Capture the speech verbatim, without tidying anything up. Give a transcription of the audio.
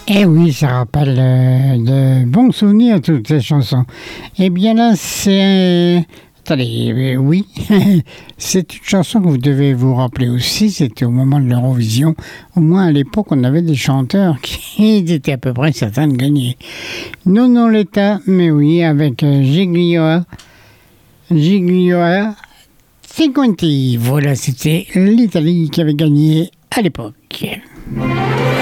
Eh oui, ça rappelle euh, de bons souvenirs, toutes ces chansons. Eh bien là, c'est... Attendez, euh, oui, c'est une chanson que vous devez vous rappeler aussi, c'était au moment de l'Eurovision. Au moins à l'époque, on avait des chanteurs qui étaient à peu près certains de gagner. Non, non, l'État, mais oui, avec euh, Gigliola, Gigliola Cinquanti. Voilà, c'était l'Italie qui avait gagné à l'époque.